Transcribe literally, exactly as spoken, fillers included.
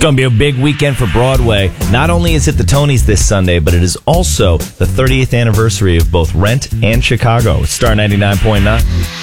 going to be a big weekend for Broadway. Not only is it the Tonys this Sunday, but it is also the thirtieth anniversary of both Rent and Chicago. Star ninety-nine point nine.